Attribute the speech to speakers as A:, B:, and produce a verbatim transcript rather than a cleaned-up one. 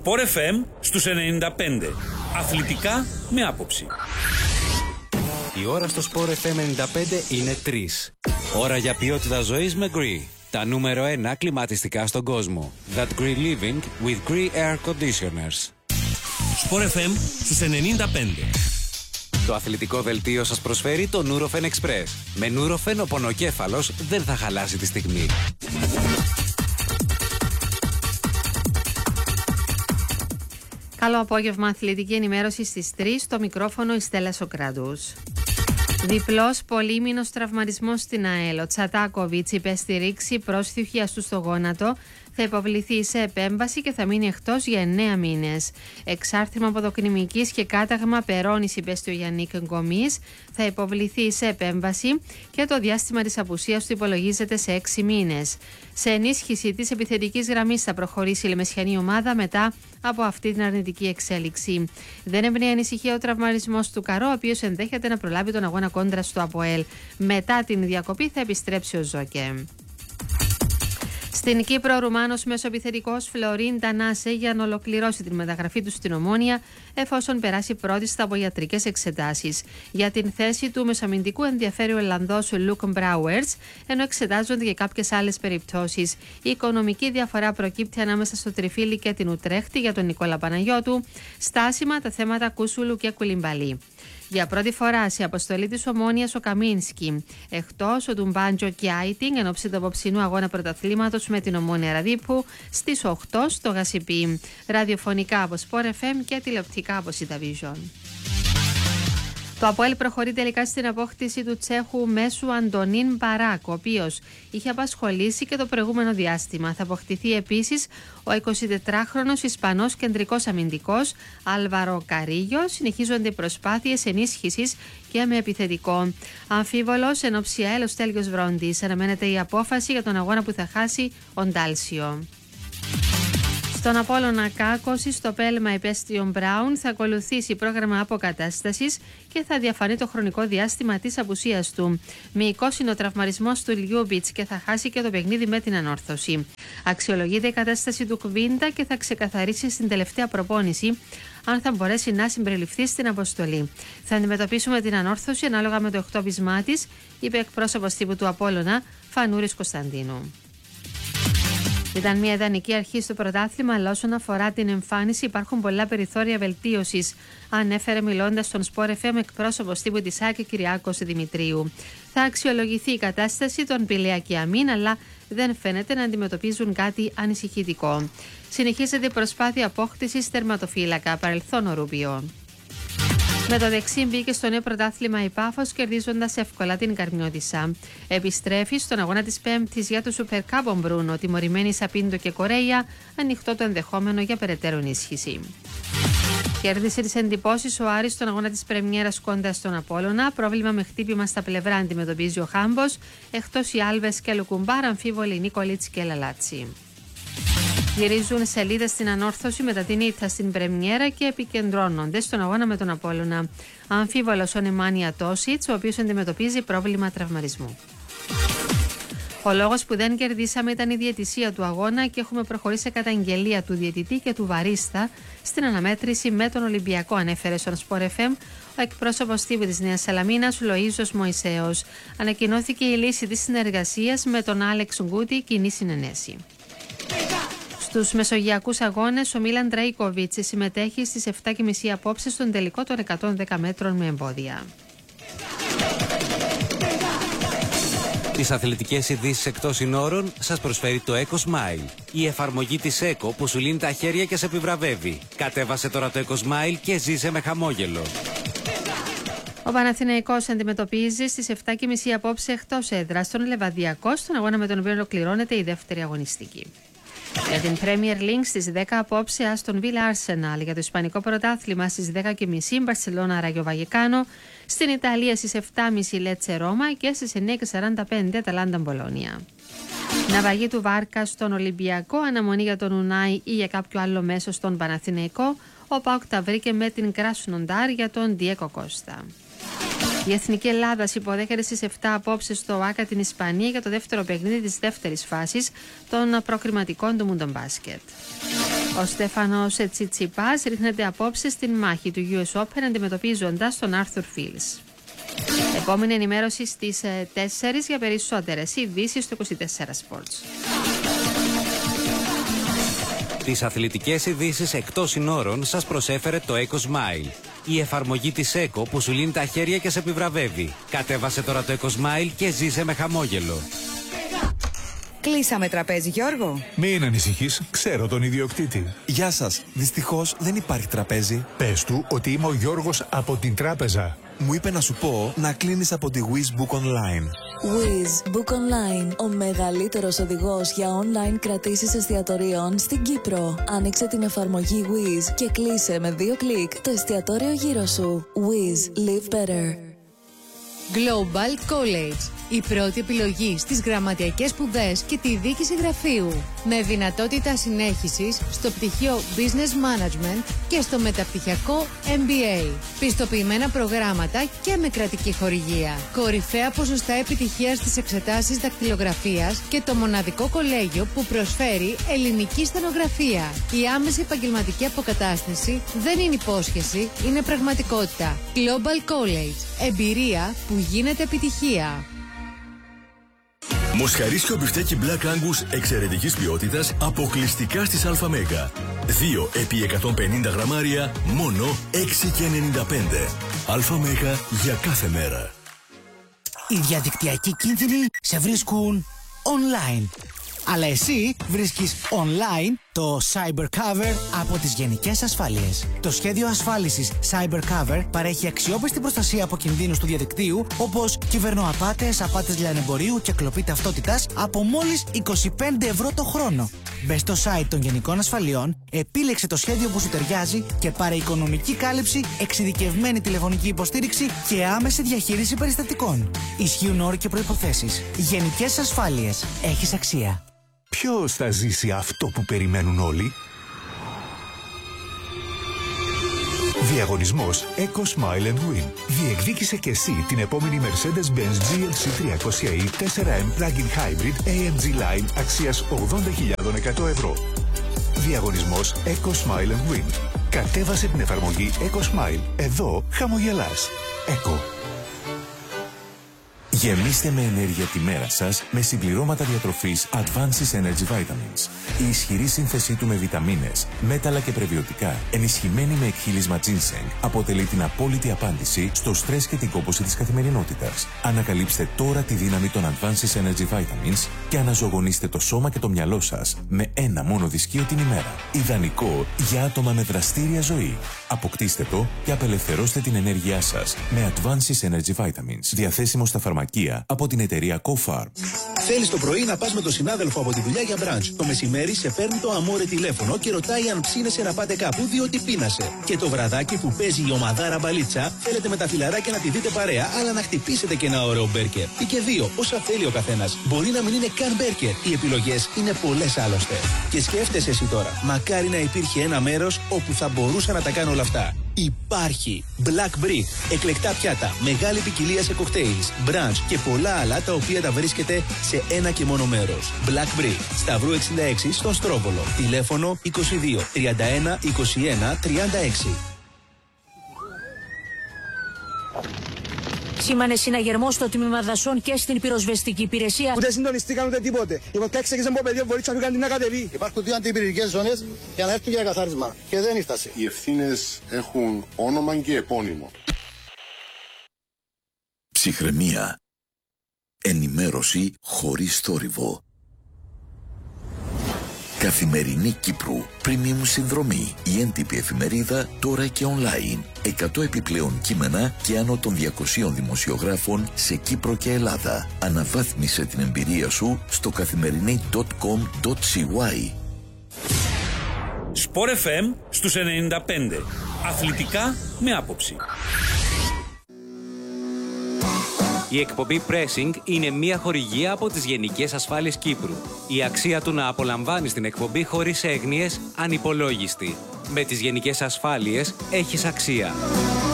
A: Sport εφ εμ στους ενενήντα πέντε. Αθλητικά με άποψη.
B: Η ώρα στο Sport εφ εμ ενενήντα πέντε είναι τρεις. Ώρα για ποιότητα ζωής με Gree. Τα νούμερο ένα κλιματιστικά στον κόσμο. That Gree Living with Gree Air Conditioners.
C: Sport εφ εμ στους ενενήντα πέντε.
B: Το αθλητικό δελτίο σας προσφέρει το Nurofen Express. Με Nurofen ο πονοκέφαλος δεν θα χαλάσει τη στιγμή.
D: Καλό απόγευμα, αθλητική ενημέρωση στις τρεις, στο μικρόφωνο η Στέλλα Σοκράτους. Διπλός πολύμηνος τραυματισμός στην ΑΕΛ. Ο Τσατάκοβιτς υπέστη ρήξη πρόσθιου στο γόνατο, θα υποβληθεί σε επέμβαση και θα μείνει εκτός για εννέα μήνες. Εξάρτημα ποδοκνημικής και κάταγμα περώνης υπέστη ο Γιάννικ Γκομής, θα υποβληθεί σε επέμβαση και το διάστημα της απουσίας του υπολογίζεται σε έξι μήνες. Σε ενίσχυση της επιθετικής γραμμής θα προχωρήσει η λεμεσιανή ομάδα μετά από αυτή την αρνητική εξέλιξη. Δεν εμπνέει ανησυχία ο τραυματισμός του Καρό, ο οποίος ενδέχεται να προλάβει τον αγώνα κόντρα στο ΑΠΟΕΛ. Μετά την διακοπή θα επιστρέψει ο Ζόκε. Στην Κύπρο, ο Ρουμάνος μεσοεπιθετικός Φλωρίν Τανάσε για να ολοκληρώσει την μεταγραφή του στην Ομόνοια, εφόσον περάσει πρώτη στα απογιατρικές εξετάσεις. Για την θέση του μεσοαμυντικού ενδιαφέρει ο Ιρλανδός Λουκ Μπράουερτς, ενώ εξετάζονται και κάποιες άλλες περιπτώσεις. Η οικονομική διαφορά προκύπτει ανάμεσα στο Τριφύλι και την Ουτρέχτη για τον Νικόλα Παναγιώτου. Στάσιμα τα θέματα Κούσουλου και Κουλιμπαλί. Για πρώτη φορά σε αποστολή της Ομόνοιας ο Καμίνσκι, εκτός ο Ντουμπάντζο και Άιτινγκ εν ώψη του απόψινού αγώνα πρωταθλήματος με την Ομόνια Ραδίππου στις οκτώ στο Γασιπί. Ραδιοφωνικά από Sport εφ εμ και τηλεοπτικά από Cityvision. Το ΑΠΟΕΛ προχωρεί τελικά στην απόκτηση του Τσέχου μέσου Αντωνίν Μπαράκ, ο οποίος είχε απασχολήσει και το προηγούμενο διάστημα. Θα αποκτηθεί επίσης ο εικοσιτετράχρονος Ισπανός κεντρικός αμυντικός Άλβαρο Καρίγιο. Συνεχίζονται οι προσπάθειες ενίσχυσης και με επιθετικό. Αμφίβολος εν όψη ΑΕΛ ο Στέλιος Βρόντις. Αναμένεται η απόφαση για τον αγώνα που θα χάσει ο Ντάλσιο. Στον Απόλλωνα Κάκωση, στο πέλμα Υπέστριον Μπράουν, θα ακολουθήσει πρόγραμμα αποκατάστασης και θα διαφανεί το χρονικό διάστημα της απουσίας του. Μυϊκός είναι ο τραυματισμός του Λιούμπιτς και θα χάσει και το παιχνίδι με την ανόρθωση. Αξιολογείται η κατάσταση του Κβίντα και θα ξεκαθαρίσει στην τελευταία προπόνηση αν θα μπορέσει να συμπεριληφθεί στην αποστολή. Θα αντιμετωπίσουμε την ανόρθωση ανάλογα με το εκτόπισμά της, είπε εκπρόσωπος τύπου του Απόλλωνα, Φανούρης Κωνσταντίνου. Ήταν μια ιδανική αρχή στο πρωτάθλημα, αλλά όσον αφορά την εμφάνιση υπάρχουν πολλά περιθώρια βελτίωσης, ανέφερε μιλώντας στον Sport εφ εμ εκπρόσωπος τύπου της ΑΚΕ Κυριάκος Δημητρίου. Θα αξιολογηθεί η κατάσταση των Πηλαία και Αμήν, αλλά δεν φαίνεται να αντιμετωπίζουν κάτι ανησυχητικό. Συνεχίζεται η προσπάθεια απόκτησης τερματοφύλακα, παρελθόν ο Ρούμπιο. Με το δεξί μπήκε στο νέο πρωτάθλημα η Πάφος, κερδίζοντας εύκολα την Καρμιώτισσα. Επιστρέφει στον αγώνα της Πέμπτης για το Super Cup ο Μπρούνο, τιμωρημένοι Σαπίντο και Κορέια, ανοιχτό το ενδεχόμενο για περαιτέρω ενίσχυση. Κέρδισε τις εντυπώσεις ο Άρης στον αγώνα της Πρεμιέρας κοντά στον Απόλλωνα. Πρόβλημα με χτύπημα στα πλευρά αντιμετωπίζει ο Χάμπος, εκτός οι Άλβες και Λουκουμπάρ, αμφίβολοι Νίκολιτς και Λαλάτσι. Γυρίζουν σελίδες στην ανόρθωση μετά την ήττα στην Πρεμιέρα και επικεντρώνονται στον αγώνα με τον Απόλλωνα. Αμφίβολος ο Νεμάνια Τόσιτς, ο οποίος αντιμετωπίζει πρόβλημα τραυματισμού. Ο λόγος που δεν κερδίσαμε ήταν η διαιτησία του αγώνα και έχουμε προχωρήσει σε καταγγελία του διαιτητή και του βαρίστα στην αναμέτρηση με τον Ολυμπιακό, ανέφερε στον Sport εφ εμ ο εκπρόσωπος τύπου της Νέας Σαλαμίνας, Λοΐζος Μωυσέος. Ανακοινώθηκε η λύση της συνεργασίας με τον Άλεξ Γκούτι, κοινή συνενέση. Στους μεσογειακούς αγώνες, ο Μίλαν Τραϊκοβίτς συμμετέχει στις επτά και μισή απόψε στον τελικό των εκατόν δέκα μέτρων με εμπόδια.
B: Τις αθλητικές ειδήσεις εκτός συνόρων σας προσφέρει το Eco Smile. Η εφαρμογή της Eco που σου λύνει τα χέρια και σε επιβραβεύει. Κατέβασε τώρα το Eco Smile και ζήσε με χαμόγελο.
D: Ο Παναθηναϊκός αντιμετωπίζει στις επτά και μισή απόψε εκτός έδρας τον Λεβαδιακό, στον αγώνα με τον οποίο ολοκληρώνεται η δεύτερη αγωνιστική. Για την Premier League στις δέκα απόψε Aston Villa Arsenal. Για το Ισπανικό πρωτάθλημα στις δέκα και μισή Μπαρσελόνα Ράγιο Βαγεκάνο. Στην Ιταλία στις επτά και μισή Λέτσε Ρώμα και στις εννέα και σαράντα πέντε Αταλάντα Μπολόνια. Ναυαγή του Βάρκα στον Ολυμπιακό, αναμονή για τον Ουνάι ή για κάποιο άλλο μέσο στον Παναθηναϊκό. Ο ΠΑΟΚ τα βρήκε με την Κράσνοντάρ για τον Ντιέκο Κώστα. Η Εθνική Ελλάδα υποδέχεται στις επτά απόψε στο ΆΚΑ την Ισπανία για το δεύτερο παιχνίδι της δεύτερης φάσης των προκριματικών του Μουντομπάσκετ. Ο Στέφανος Τσιτσιπάς ρίχνεται απόψε στην μάχη του γιου ες Open αντιμετωπίζοντας τον Άρθουρ Φίλς. Επόμενη ενημέρωση στις τέσσερις για περισσότερες ειδήσεις στο είκοσι τέσσερα Sports.
B: Τις αθλητικές ειδήσεις εκτός συνόρων σας προσέφερε το EcoSmile. Η εφαρμογή της Eco που σου λύνει τα χέρια και σε επιβραβεύει. Κατέβασε τώρα το EcoSmile και ζήσε με χαμόγελο.
E: Κλείσαμε τραπέζι, Γιώργο.
F: Μην ανησυχείς, ξέρω τον ιδιοκτήτη.
G: Γεια σας. Δυστυχώς δεν υπάρχει τραπέζι.
F: Πες του ότι είμαι ο Γιώργος από την τράπεζα.
G: Μου είπε να σου πω να κλείνεις από τη Wiz Book Online.
H: Wiz Book Online, ο μεγαλύτερος οδηγός για online κρατήσεις εστιατορίων στην Κύπρο. Άνοιξε την εφαρμογή Wiz και κλείσε με δύο κλικ το εστιατόριο γύρω σου. Wiz, live better.
I: Global College. Η πρώτη επιλογή στις γραμματιακές σπουδές και τη δίκηση γραφείου. Με δυνατότητα συνέχισης στο πτυχίο Business Management και στο μεταπτυχιακό εμ μπι έι. Πιστοποιημένα προγράμματα και με κρατική χορηγία. Κορυφαία ποσοστά επιτυχίας στις εξετάσεις δακτυλογραφίας και το μοναδικό κολέγιο που προσφέρει ελληνική στενογραφία. Η άμεση επαγγελματική αποκατάσταση δεν είναι υπόσχεση, είναι πραγματικότητα. Global College. Εμπειρία που γίνεται επιτυχία.
J: Μοσχαρίσιο μπιφτέκι Black Angus εξαιρετικής ποιότητας αποκλειστικά στις ΑΜ. δύο επί εκατόν πενήντα γραμμάρια, μόνο έξι και ενενήντα πέντε. ΑΜ για κάθε μέρα.
K: Οι διαδικτυακοί κίνδυνοι σε βρίσκουν online. Αλλά εσύ βρίσκεις online το CyberCover από τις Γενικές Ασφάλειες. Το σχέδιο ασφάλισης CyberCover παρέχει αξιόπιστη προστασία από κινδύνους του διαδικτύου όπως κυβερνοαπάτες, απάτες λιανεμπορίου και κλοπή ταυτότητας από μόλις είκοσι πέντε ευρώ το χρόνο. Μπες στο site των Γενικών Ασφαλιών, επίλεξε το σχέδιο που σου ταιριάζει και πάρε οικονομική κάλυψη, εξειδικευμένη τηλεφωνική υποστήριξη και άμεση διαχείριση περιστατικών. Ισχύουν όροι και προϋποθέσεις. Γενικές Ασφάλειες. Έχεις αξία.
F: Ποιος θα ζήσει αυτό που περιμένουν όλοι? Διαγωνισμός EcoSmile and Win. Διεκδίκησε και εσύ την επόμενη Mercedes-Benz τζι ελ σι τριακόσια ι φορ εμ Plug-in Hybrid έι εμ τζι Line αξίας ογδόντα χιλιάδες εκατό ευρώ. Διαγωνισμός EcoSmile and Win. Κατέβασε την εφαρμογή EcoSmile. Εδώ χαμογελάς. Eco.
J: Γεμίστε με ενέργεια τη μέρα σας με συμπληρώματα διατροφής Advances Energy Vitamins. Η ισχυρή σύνθεσή του με βιταμίνες, μέταλλα και πρεβιωτικά, ενισχυμένη με εκχύλισμα ginseng, αποτελεί την απόλυτη απάντηση στο στρες και την κόπωση της καθημερινότητας. Ανακαλύψτε τώρα τη δύναμη των Advances Energy Vitamins και αναζωογονήστε το σώμα και το μυαλό σας με ένα μόνο δισκείο την ημέρα. Ιδανικό για άτομα με δραστήρια ζωή. Αποκτήστε το και απελευθερώστε την ενέργειά σας με Advances Energy Vitamins. Διαθέσιμο στα φαρμακεία από την εταιρεία CoFarm.
L: Θέλεις το πρωί να πας με τον συνάδελφο από τη δουλειά για μπραντς. Το μεσημέρι σε παίρνει το αμόρε τηλέφωνο και ρωτάει αν ψήνεσαι να πάτε κάπου διότι πείνασε. Και το βραδάκι που παίζει η ομαδάρα μπαλίτσα, θέλετε με τα φιλαράκια να τη δείτε παρέα, αλλά να χτυπήσετε και ένα ωραίο μπέρκερ. Ή και δύο, όσα θέλει ο καθένας. Μπορεί να μην είναι καν μπέρκερ. Οι επιλογές είναι πολλές άλλωστε. Και σκέφτεσαι εσύ τώρα, μακάρι να υπήρχε ένα μέρος όπου θα μπορούσα να τα κάνω όλα αυτά. Υπάρχει Black Brick, εκλεκτά πιάτα, μεγάλη ποικιλία σε cocktails, brunch και πολλά άλλα τα οποία τα βρίσκεται σε ένα και μόνο μέρος. Black Brick, Σταυρού εξήντα έξι στον Στρόβολο. Τηλέφωνο είκοσι δύο τριάντα ένα είκοσι ένα τριάντα έξι.
M: Σήμανε συναγερμό στο τμήμα δασών και στην πυροσβεστική υπηρεσία.
N: Ούτε συντονιστήκαν ούτε τίποτε. Οι βολτάξεις από παιδιά μπορεί να φύγουν την ακατεβή.
O: Υπάρχουν δύο αντιπυρηνικές ζώνες για να έρθουν για καθάρισμα. Και δεν ήρθασε.
P: Οι ευθύνες έχουν όνομα και επώνυμο.
J: Ψυχραιμία. Ενημέρωση χωρίς θόρυβο. Καθημερινή Κύπρου. Premium συνδρομή. Η έντυπη εφημερίδα τώρα και online. εκατό επιπλέον κείμενα και άνω των διακοσίων δημοσιογράφων σε Κύπρο και Ελλάδα. Αναβάθμισε την εμπειρία σου στο καθημερινή τελεία κομ τελεία σι γουάι.
A: Sport εφ εμ στους ενενήντα πέντε. Αθλητικά με άποψη.
B: Η εκπομπή Pressing είναι μία χορηγία από τις Γενικές Ασφάλειες Κύπρου. Η αξία του να απολαμβάνεις την εκπομπή χωρίς έγνοιες ανυπολόγιστη. Με τις Γενικές Ασφάλειες έχεις αξία.